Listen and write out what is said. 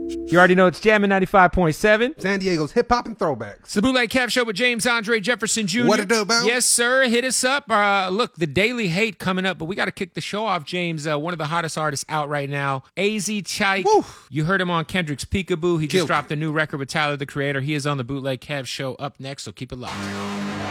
You already know it's Jammin' 95.7. San Diego's hip-hop and throwbacks. It's the Bootleg Kev Show with James Andre Jefferson Jr. What it do, Bo? Yes, sir. Hit us up. Look, the Daily Hate coming up, but we got to kick the show off, James. One of the hottest artists out right now, AZ Chike. Woo. You heard him on Kendrick's Peekaboo. He just Killed dropped a new record with Tyler, the Creator. He is on the Bootleg Kev Show up next, so keep it locked.